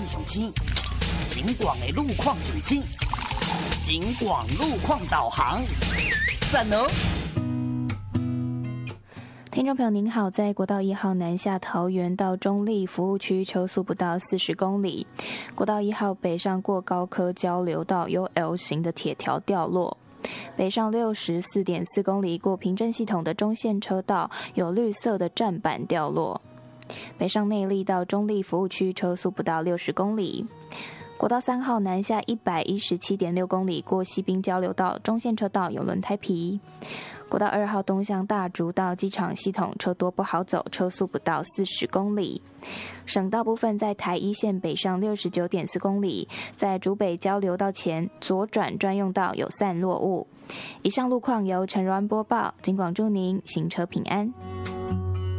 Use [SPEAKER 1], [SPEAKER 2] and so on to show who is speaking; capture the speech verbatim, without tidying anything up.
[SPEAKER 1] 上青，景广的路况上青，景广路况导航，赞哦！
[SPEAKER 2] 听众朋友您好，在国道一号南下桃园到中立服务区，车速不到四十公里。国道一号北上过高科交流道有 L 型的铁条掉落。北上六十四点四公里过平镇系统的中线车道有绿色的站板掉落。北上内坜到中立服务区，车速不到六十公里。国道三号南下一百一十七点六公里过西滨交流道中线车道有轮胎皮。国道二号东向大竹到机场系统车多不好走，车速不到四十公里。省道部分在台一线北上六十九点四公里，在竹北交流道前左转专用道有散落物。以上路况由陈如安播报，警广祝您行车平安。